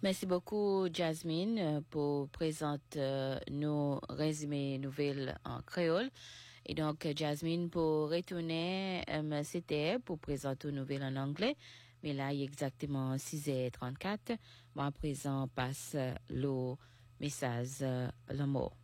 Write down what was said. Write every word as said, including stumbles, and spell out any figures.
Merci beaucoup, Jasmine, pour présenter euh, nos résumés nouvelles en créole. Et donc, Jasmine, pour retourner, euh, c'était pour présenter nos nouvelles en anglais. Mais là, il est exactement six heures trente-quatre. Moi, à présent, passe le message, euh, le mot.